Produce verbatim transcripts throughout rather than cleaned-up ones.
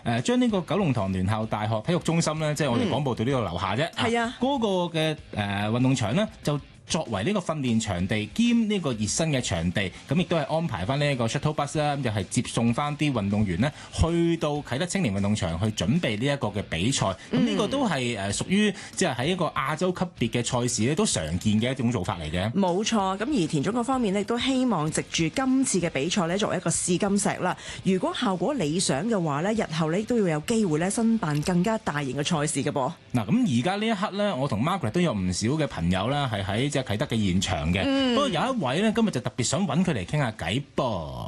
誒將呢個九龍塘聯校大學體育中心咧，即係我哋廣播道呢個樓下啫。係、嗯、啊，嗰、嗰個嘅誒、呃、運動場咧就作為呢個訓練場地兼呢個熱身嘅場地，咁亦都係安排翻呢一個 shuttle bus 啦，咁就係接送翻啲運動員呢去到啟德青年運動場去準備呢一個嘅比賽。咁、嗯、呢個都係誒屬於即係喺一個亞洲級別嘅賽事咧都常見嘅一種做法嚟嘅。冇錯，咁而田總嗰方面呢亦都希望藉住今次嘅比賽呢作為一個試金石啦。如果效果理想嘅話呢，日後呢都要有機會呢申辦更加大型嘅賽事嘅噃。嗱，咁而家呢一刻呢，我同 Margaret 都有唔少嘅朋友啦，係喺即係啟德嘅現場嘅，不過有一位咧，今日就特別想揾佢嚟傾下偈噃。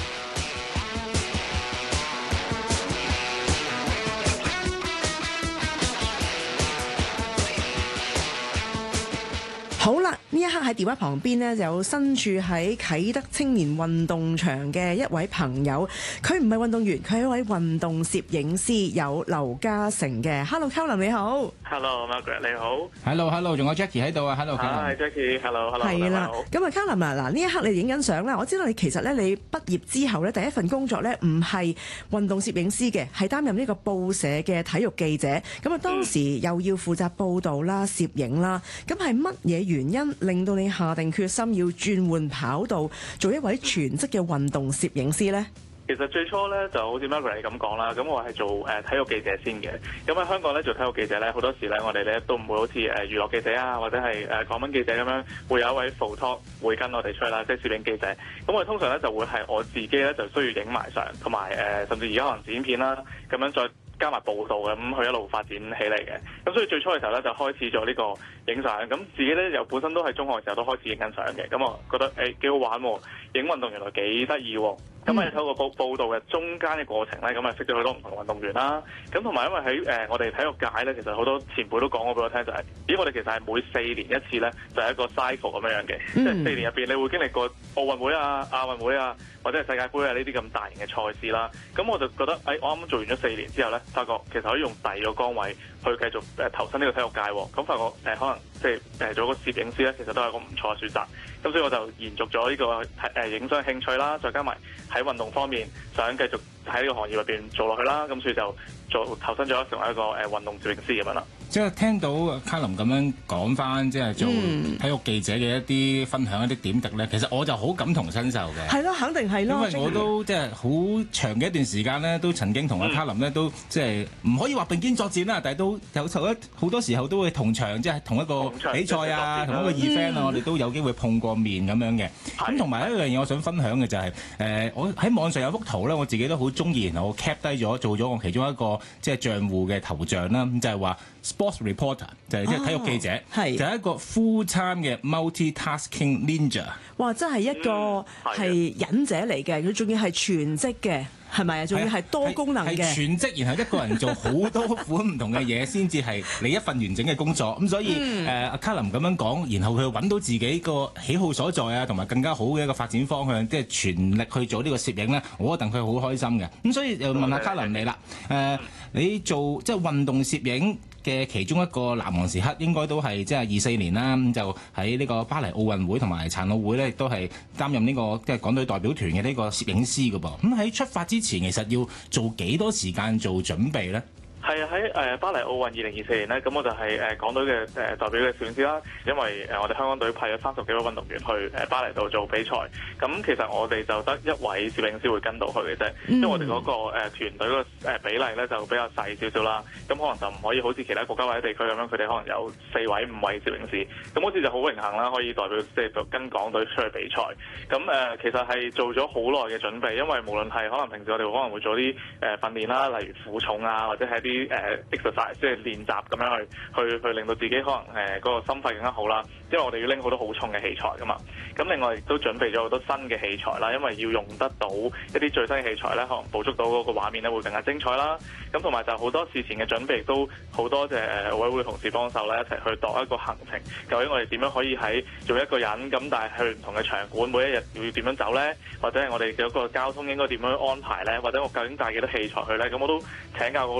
好啦，呢一刻喺電話旁邊呢，有身處喺啟德青年運動場嘅一位朋友，佢唔係運動員，佢係一位運動攝影師，有劉嘉誠嘅。Hello，Colin 你好。 Hello，Margaret 你好。 Hello，Hello， 仲有 Jackie 喺度啊。Hello，Colin。 Hi Jackie，Hello，Hello。係啦， 咁啊 ，Colin 啊，嗱呢一刻你影緊相啦，我知道你其實咧你畢業之後咧第一份工作咧唔係運動攝影師嘅，係擔任呢個報社嘅體育記者。咁啊當時又要負責報導啦、攝影啦，咁係乜嘢原因令到你下定決心要轉換跑道，做一位全職嘅運動攝影師呢？ 其實最初咧就好似 Margaret 咁講啦，咁我係做誒、呃、體育記者先嘅。咁喺香港咧做體育記者咧，好多時咧我哋咧都唔會好似誒娛樂記者啊，或者係誒港聞記者咁樣，會有一位 photo 會跟我哋出啦，即係攝影記者。咁我哋通常咧就會係我自己咧就需要影埋相，同埋誒甚至而家可能剪片啦，咁樣再加埋報道嘅，咁佢一路發展起嚟嘅。咁所以最初嘅時候咧就開始咗呢個影相，咁自己咧又本身都係中學嘅時候都開始影緊相嘅，咁我覺得誒幾好玩喎，影運動原來幾得意喎。咁啊透過報報道嘅中間嘅過程咧，咁啊識咗好多唔同運動員啦。咁同埋因為喺誒、呃、我哋體育界咧，其實好多前輩都講過俾我聽，就係、是、咦我哋其實係每四年一次咧，就係、是、一個 cycle 咁樣樣嘅，即係四年入邊你會經歷過奧運會啊、亞運會啊，或者係世界盃啊呢啲咁大型嘅賽事啦。咁我就覺得誒、哎、我啱啱做完咗四年之後咧，發覺其實可以用第二個崗位去繼續誒投身呢個體育界喎。咁發覺誒、呃、可能即係誒做個攝影師咧，其實都係一個唔錯嘅選擇。咁所以我就延續咗呢、這個誒影相興趣啦，再加埋喺運動方面想繼續喺呢個行業入邊做落去啦。咁所以就做投身咗成為一個誒運動攝影師咁樣啦。即係聽到 Colin 咁樣講翻，即係做體育記者嘅一啲分享一啲點滴咧，其實我就好感同身受嘅。係咯，肯定係咯。因為我都即係好長嘅一段時間咧，都曾經同阿 Colin 咧都即係唔可以話並肩作戰啦，但係都有時候好多時候都會同場，即係同一個比賽啊，同一個 event 啊，我哋都有機會碰過面咁樣嘅。咁同埋一樣嘢，我想分享嘅就係誒，我喺網上有幅圖咧，我自己都好中意，然後我 cap 低咗，做咗我其中一個即係賬戶嘅頭像啦，咁就係話 sports reporter 就係即係體育記者，係就係一個 full time 嘅 multi-tasking ninja。哇！真係一個係忍者嚟嘅，佢仲要係全職嘅。係咪啊？仲要係多功能嘅，係全職，然後一個人做好多款唔同嘅嘢，先至係你一份完整嘅工作。咁所以誒，阿 Colin 咁樣講，然後佢揾到自己個喜好所在啊，同埋更加好嘅一個發展方向，即係全力去做呢個攝影咧，我覺得佢好開心嘅。咁所以又問下 Colin 你啦，誒，你做即係運動攝影嘅其中一個難忘時刻，應該都係即係二四年啦。咁就喺呢個巴黎奧運會同埋殘奧會咧，亦都係擔任呢個即係港隊代表團嘅呢個攝影師㗎噃。咁喺出發之前，其實要做幾多時間做準備咧？係啊，喺誒巴黎奧運二零二四年咧，咁我就係誒港隊嘅誒代表嘅攝影師啦。因為誒我哋香港隊派咗三十幾位運動員去誒巴黎度做比賽，咁其實我哋就得一位攝影師會跟到去嘅啫。因為我哋嗰個誒團隊個誒比例咧就比較細少少啦，咁可能就唔可以好似其他國家或者地區咁樣，佢哋可能有四位五位攝影師。咁好似就好榮幸啦，可以代表即係跟港隊出去比賽。咁誒其實係做咗好耐嘅準備，因為無論係可能平時我哋可能會做啲誒訓練啦，例如負重啊，或者係啲啲誒 exercise 即係練習咁樣去去去令到自己可能誒嗰個心肺更加好啦，因為我哋要拎好多好重嘅器材噶嘛。咁另外亦都準備咗好多新嘅器材啦，因為要用得到一啲最新嘅器材咧，可能捕捉到嗰個畫面咧會更加精彩啦。咁同埋就好多事前嘅準備，亦都好多謝誒奧委會同事幫手咧，一齊去度一個行程。究竟我哋點樣可以喺做一個人咁，但係去唔同嘅場館，每一日要點樣走咧？或者係我哋嘅一個交通應該點樣安排咧？或者我究竟帶幾多器材去咧？咁我都請教過好多唔同嘅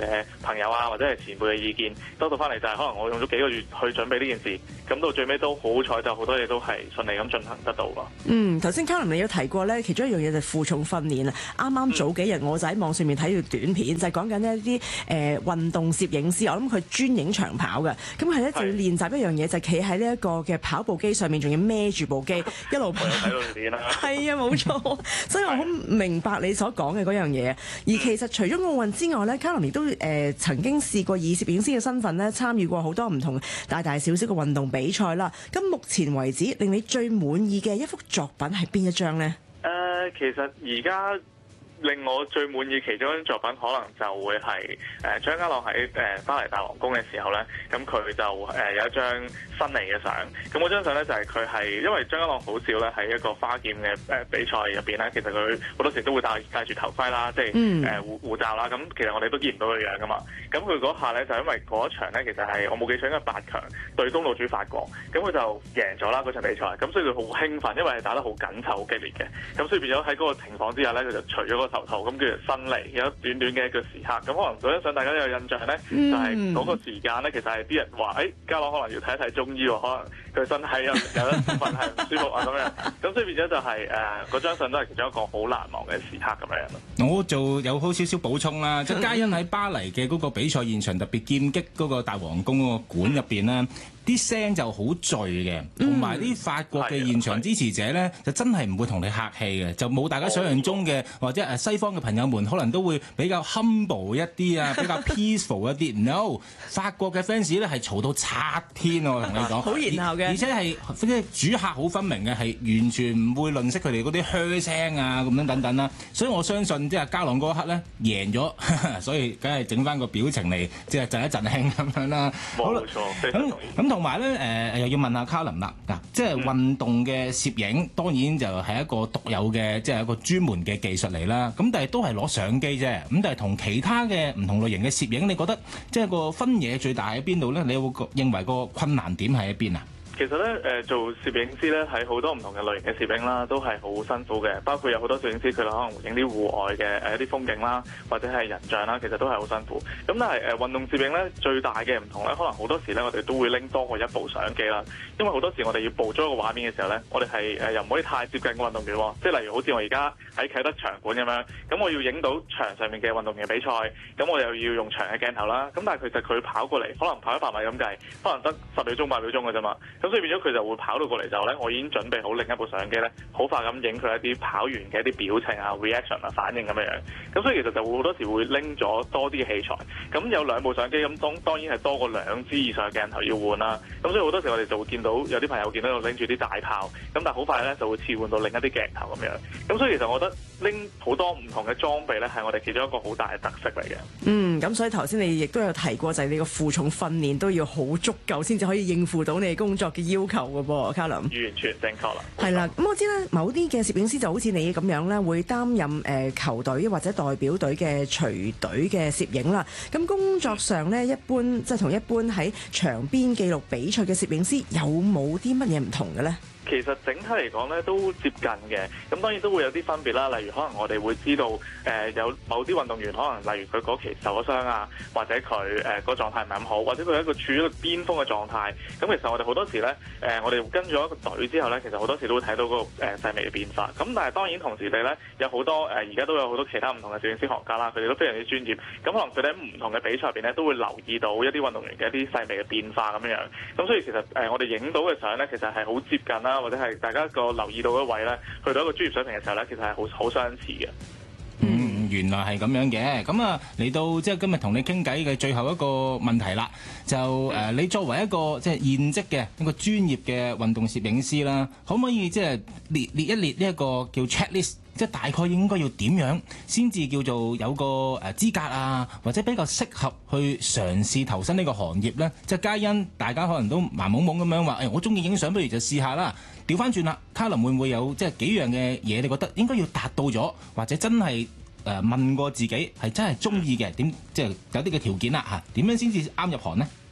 嘅朋友啊，或者係前輩嘅意見，得到翻嚟就係可能我用咗幾個月去準備呢件事，咁到最尾都好彩，就好多嘢都係順利咁進行得到咯。 嗯，頭先 Callum 你有提過咧，其中一樣嘢就係負重訓練啊。啱啱早幾日我就喺網上面睇條短片，嗯、就係講緊一啲誒運動攝影師，我諗佢專影長跑嘅，咁係咧就要練習一樣嘢，就係企喺呢一個嘅跑步機上面，仲要孭住部機一路跑。 睇到練啦。係啊，冇錯。所以我好明白你所講嘅嗰樣嘢。而其實除咗奧運之外咧 Callum 亦都誒曾經試過以攝影師嘅身份咧參與過好多唔同大大小小嘅運動比賽啦。咁目前為止，令你最滿意嘅一幅作品係邊一張呢？ 誒、呃，其實而家令我最滿意其中一張作品，可能就會係誒張家朗喺誒巴黎大皇宮嘅時候咧，咁佢就誒有一張新嚟嘅相。咁嗰張相咧就係佢係因為張家朗好少咧喺一個花劍嘅誒比賽入邊咧，其實佢好多時都會戴戴住頭盔啦，即係誒護護罩啦。咁其實我哋都見唔到佢樣噶嘛。咁佢嗰下咧就因為嗰一場咧，其實係我冇記錯應該八強對東道主法國，咁佢就贏咗啦嗰場比賽。咁所以佢好興奮，因為係打得好緊湊、好激烈嘅。咁所以變咗喺嗰個情況之下咧，佢就除咗個頭套，咁叫做新嚟，有短短嘅一個時刻。咁可能嗰張相大家都有印象咧，嗯、就係嗰個時間咧，其實係啲人話，誒、哎，家朗可能要睇一睇中醫喎，可能佢身體有有一部分係唔舒服啊咁樣。咁所以變咗就係誒嗰張相都係其中一個好難忘嘅時刻咁樣咯。 我做有好少少補充啦，即係嘉欣喺巴黎嘅嗰個比賽現場，特別劍擊嗰個大皇宮嗰個館入邊咧。啲聲就好聚嘅，同埋啲法國嘅現場支持者咧，就真係唔會同你客氣嘅，就冇大家想象中嘅，或者誒西方嘅朋友們可能都會比較 humble 一啲啊，比較 peaceful 一啲。No， 法國嘅 fans 咧係嘈到拆天喎，我同你講， 好熱鬧嘅， 而且係即係主客好分明嘅，係完全唔會吝嗇佢哋嗰啲噓聲啊咁樣等等啦。所以我相信即係家朗嗰一刻咧贏咗，所以梗係整翻個表情嚟，即係陣一陣興咁樣啦。 冇錯， 咁咁同埋咧，誒、呃、又要問下 Callum 啦，嗱，即係運動嘅攝影，嗯、當然就係一個獨有嘅，即係一個專門嘅技術嚟啦。咁但係都係攞相機啫。咁但係同其他嘅唔同類型嘅攝影，你覺得即係個分野最大喺邊度咧？你會認為個困難點係喺邊啊？ 其實咧，誒做攝影師咧，喺好多唔同嘅類型嘅攝影啦，都係好辛苦嘅。包括有好多攝影師，佢哋可能會影啲戶外嘅誒一啲風景啦，或者係人像啦，其實都係好辛苦。咁但係誒運動攝影咧，最大嘅唔同咧，可能好多時咧，我哋都會拎多過一部相機啦。因為好多時我哋要捕捉一個畫面嘅時候咧，我哋係誒又唔可以太接近個運動員喎。即係例如好似我而家喺啟德場館咁樣，咁我要影到場上面嘅運動員比賽，咁我又要用長嘅鏡頭啦。咁但係其實佢跑過嚟，可能跑一百米咁計，可能得十秒鐘、八秒鐘嘅啫嘛。咁所以變咗佢就會跑到過嚟之後咧，我已經準備好另一部相機咧，好快咁影佢一啲跑完嘅一啲表情啊、reaction 啊、反應咁樣樣。咁所以其實就會好多時會拎咗多啲嘅器材。咁有兩部相機，咁當當然係多過兩支以上嘅鏡頭要換啦。咁所以好多時我哋就會見到有啲朋友見到度拎住啲大炮，咁但係好快咧就會切換到另一啲鏡頭咁樣。咁所以其實我覺得拎好多唔同嘅裝備咧，係我哋其中一個好大嘅特色嚟嘅。 嗯，咁所以頭先你亦都有提過，就係你個負重訓練都要好足夠，先至可以應付到你工作嘅要求嘅噃。Callum 完全正確啦。 係啦，咁我知咧，某啲嘅攝影師就好似你咁樣咧，會擔任誒、呃、球隊或者代表隊嘅隨隊嘅攝影啦。咁工作上咧，一般即係同一般喺場邊記錄比賽嘅攝影師有冇啲乜嘢唔同嘅咧？ 其實整體嚟講咧都接近嘅，咁當然都會有啲分別啦。例如可能我哋會知道誒、呃、有某啲運動員可能例如佢嗰期受咗傷啊，或者佢誒個狀態唔係咁好，或者佢係一個處於一個巔峰嘅狀態。咁其實我哋好多時咧誒、呃、我哋跟咗一個隊之後咧，其實好多時都會睇到嗰、那個誒、呃、細微嘅變化。咁但係當然同時地咧有好多誒而家都有好多其他唔同嘅攝影師學家啦，佢哋都非常之專業。咁可能佢哋喺唔同嘅比賽入邊咧都會留意到一啲運動員嘅一啲細微嘅變化咁樣樣。咁所以其實誒、呃、我哋影到嘅相咧，其實係好接近啦。或者係大家個留意到一位咧，去到一個專業水平嘅時候咧，其實係好好相似嘅。 嗯，原來係咁樣嘅。咁啊，嚟到即係今日同你傾偈嘅最後一個問題啦。就誒、呃，你作為一個即係現職嘅一個專業嘅運動攝影師啦，可唔可以即係列列一列呢一個叫 checklist？即係大概應該要點樣先至叫做有個誒資格啊，或者比較適合去嘗試投身呢個行業咧？即係皆因大家可能都盲懵懵咁樣話，誒、哎、我中意影相，不如就試下啦。調翻轉啦，Callum會唔會有即係幾樣嘅嘢？你覺得應該要達到咗，或者真係誒、呃、問過自己係真係中意嘅？點即係有啲嘅條件啦嚇？點樣先至啱入行呢？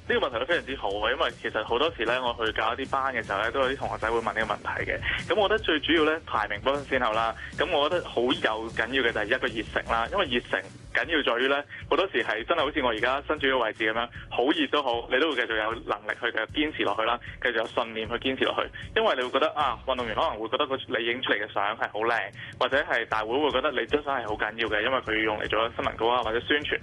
呢個問題都非常之好啊，因為其實好多時咧，我去教一啲班嘅時候咧，都有啲同學仔會問呢個問題嘅。咁我覺得最主要咧，排名不分先後啦。咁我覺得好有緊要嘅就係一個熱誠啦，因為熱誠緊要在於咧，好多時係真係好似我而家身處嘅位置咁樣，好熱都好，你都會繼續有能力去繼續堅持落去啦，繼續有信念去堅持落去。因為你會覺得啊，運動員可能會覺得你影出嚟嘅相係好靚，或者係大會會覺得你張相係好緊要嘅，因為佢要用嚟做新聞稿啊或者宣傳。